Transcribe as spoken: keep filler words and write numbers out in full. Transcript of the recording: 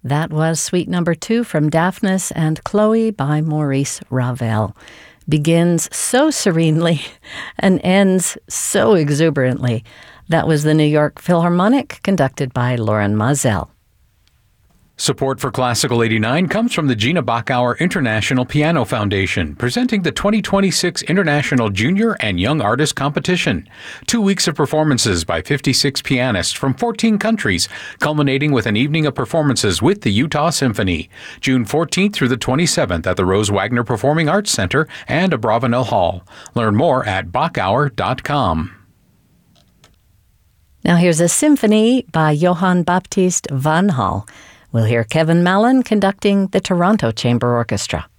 That was Suite Number Two from Daphnis and Chloe by Maurice Ravel. Begins so serenely and ends so exuberantly. That was the New York Philharmonic, conducted by Loren Maazel. Support for Classical eighty-nine comes from the Gina Bachauer International Piano Foundation, presenting the twenty twenty-six International Junior and Young Artist Competition. Two weeks of performances by fifty-six pianists from fourteen countries, culminating with an evening of performances with the Utah Symphony. June fourteenth through the twenty-seventh at the Rose Wagner Performing Arts Center and Abravanel Hall. Learn more at bachauer dot com. Now here's a symphony by Johann Baptist van Hal. We'll hear Kevin Mallon conducting the Toronto Chamber Orchestra.